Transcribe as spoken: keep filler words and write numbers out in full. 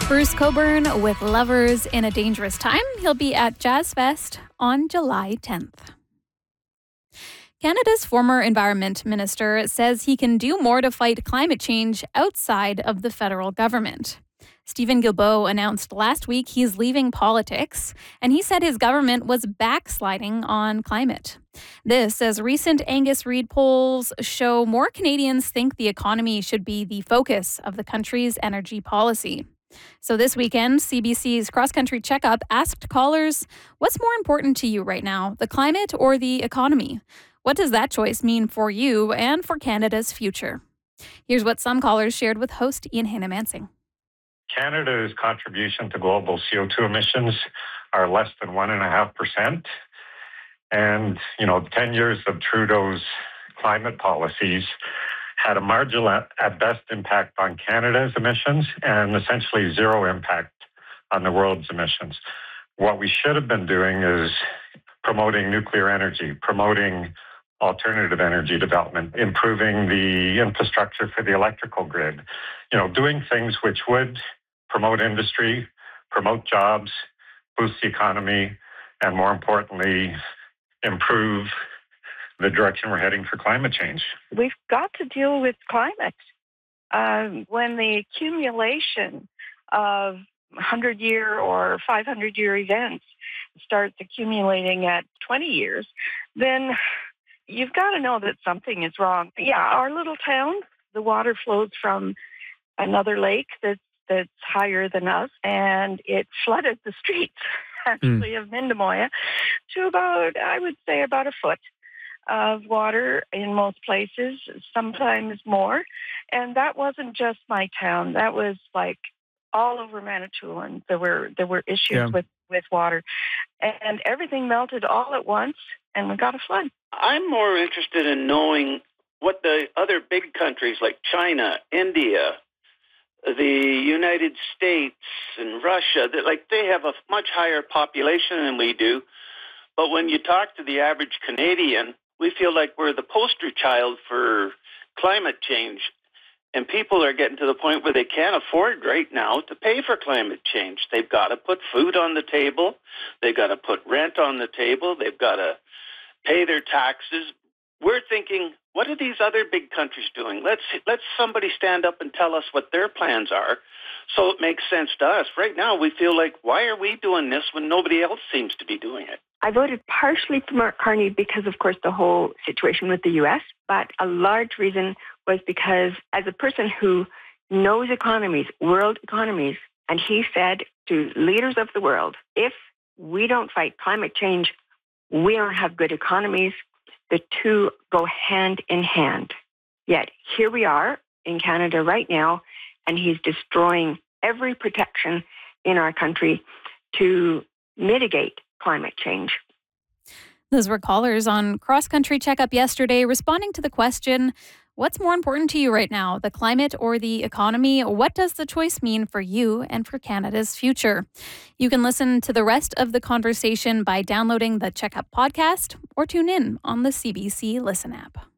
Bruce Cockburn with Lovers in a Dangerous Time. He'll be at Jazz Fest on July tenth. Canada's former Environment Minister says he can do more to fight climate change outside of the federal government. Stephen Guilbeault announced last week he's leaving politics, and he said his government was backsliding on climate. This, as recent Angus Reid polls show more Canadians think the economy should be the focus of the country's energy policy. So this weekend, C B C's Cross Country Checkup asked callers, what's more important to you right now, the climate or the economy? What does that choice mean for you and for Canada's future? Here's what some callers shared with host Ian Hannah-Mansing. Canada's contribution to global C O two emissions are less than one point five percent. And, you know, ten years of Trudeau's climate policies had a marginal at, at best impact on Canada's emissions and essentially zero impact on the world's emissions. What we should have been doing is promoting nuclear energy, promoting alternative energy development, improving the infrastructure for the electrical grid, you know, doing things which would promote industry, promote jobs, boost the economy, and more importantly, improve the direction we're heading for climate change. We've got to deal with climate. Um, when the accumulation of hundred-year or five hundred-year events starts accumulating at twenty years, then you've got to know that something is wrong. Yeah, our little town, the water flows from another lake that's, that's higher than us, and it flooded the streets, actually, mm. of Mindemoya to about, I would say, about a foot of water in most places, sometimes more. And that wasn't just my town. That was like all over Manitoulin. There were there were issues yeah. with, with water. And everything melted all at once, and we got a flood. I'm more interested in knowing what the other big countries like China, India, the United States, and Russia, that like they have a much higher population than we do. But when you talk to the average Canadian, we feel like we're the poster child for climate change. And people are getting to the point where they can't afford right now to pay for climate change. They've got to put food on the table. They've got to put rent on the table. They've got to pay their taxes. We're thinking, what are these other big countries doing? Let's let somebody stand up and tell us what their plans are so it makes sense to us. Right now, we feel like, why are we doing this when nobody else seems to be doing it? I voted partially for Mark Carney because, of course, the whole situation with the U S, but a large reason was because as a person who knows economies, world economies, and he said to leaders of the world, if we don't fight climate change, we don't have good economies. The two go hand in hand. Yet here we are in Canada right now, and he's destroying every protection in our country to mitigate climate change. Those were callers on Cross Country Checkup yesterday responding to the question, what's more important to you right now, the climate or the economy? What does the choice mean for you and for Canada's future? You can listen to the rest of the conversation by downloading the Checkup podcast or tune in on the C B C Listen app.